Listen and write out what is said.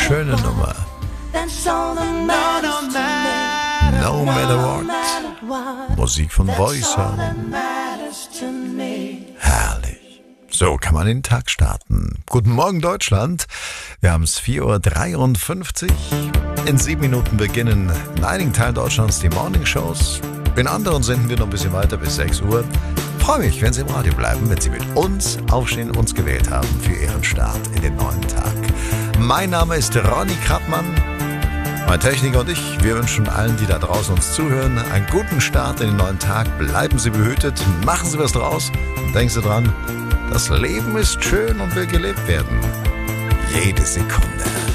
schöne Nummer. No Matter What. Musik von Voice Home. Herrlich. So kann man den Tag starten. Guten Morgen Deutschland. Wir haben es 4.53 Uhr. In 7 Minuten beginnen in einigen Teilen Deutschlands die Morning-Shows. In anderen senden wir noch ein bisschen weiter bis 6 Uhr. Freue mich, wenn Sie im Radio bleiben, wenn Sie mit uns aufstehen und uns gewählt haben für Ihren Start in den neuen Tag. Mein Name ist Ronny Krappmann. Mein Techniker und ich, wir wünschen allen, die da draußen uns zuhören, einen guten Start in den neuen Tag. Bleiben Sie behütet, machen Sie was draus und denken Sie dran, das Leben ist schön und will gelebt werden. Jede Sekunde.